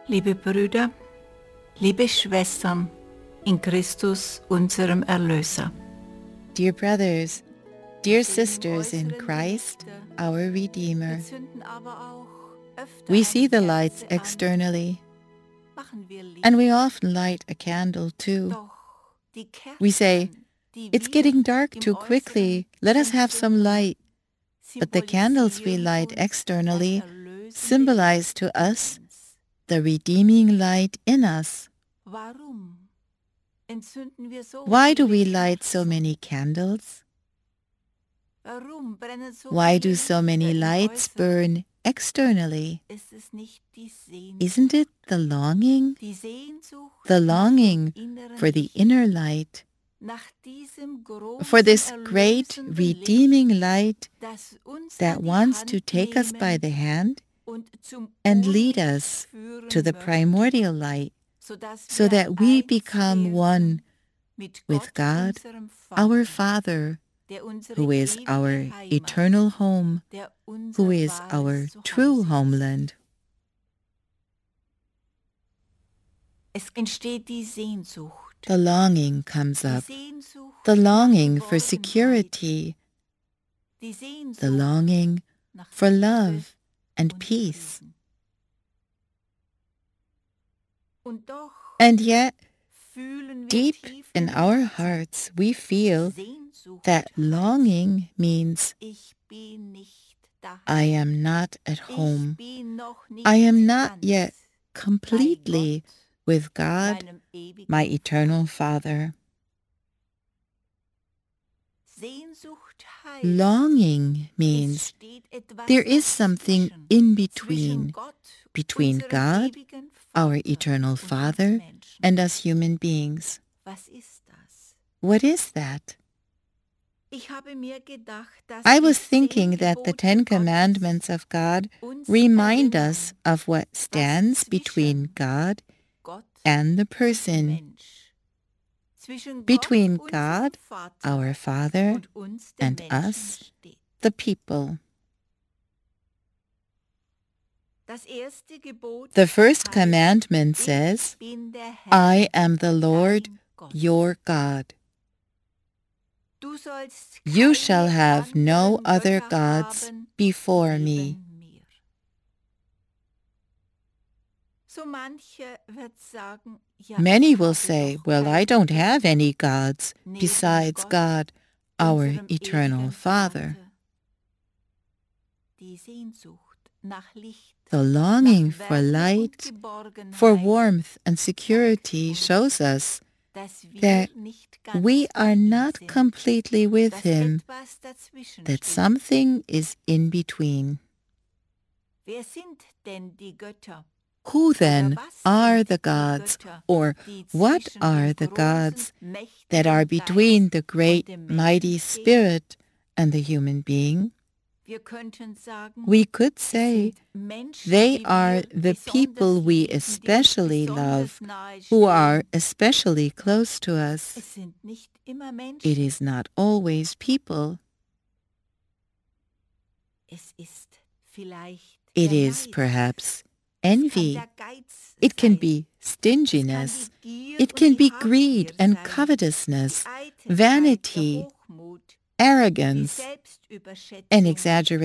Liebe Brüder, liebe Schwestern in Christus, unserem Erlöser. Dear brothers, dear sisters in Christ, our Redeemer, we see the lights externally, and we often light a candle too. We say, "It's getting dark too quickly, let us have some light." But the candles we light externally symbolize to us the redeeming light in us. Why do we light so many candles? Why do so many lights burn externally? Isn't it the longing? The longing for the inner light, for this great redeeming light that wants to take us by the hand and lead us to the primordial light, so that we become one with God, our Father, who is our eternal home, who is our true homeland. The longing comes up, the longing for security, the longing for love and peace. And yet, deep in our hearts, we feel that longing means I am not at home. I am not yet completely with God, my eternal Father. Longing means there is something in between God, our eternal Father, and us human beings. What is that? I was thinking that the 10 Commandments of God remind us of what stands between God and the person, between God, our Father, and us, the people. The first commandment says, I am the Lord your God. You shall have no other gods before me. Many will say, well, I don't have any gods besides God, our eternal Father. The longing for light, for warmth and security shows us that we are not completely with Him, that something is in between. Who then are the gods, or what are the gods that are between the great mighty Spirit and the human being? We could say they are the people we especially love, who are especially close to us. It is not always people. It is perhaps envy. It can be stinginess. It can be greed and covetousness, vanity, arrogance, and exaggeration.